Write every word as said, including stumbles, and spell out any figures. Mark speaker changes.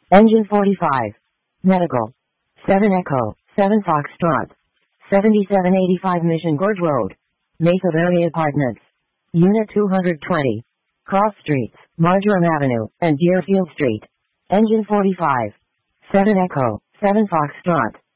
Speaker 1: Engine forty-five. Medical. seven Echo, seven Foxtrot. seventy-seven eighty-five Mission Gorge Road. Mesa Valley Apartments. Unit two hundred twenty. Cross Streets, Marjoram Avenue, and Deerfield Street. Engine forty-five. seven Echo, seven Foxtrot.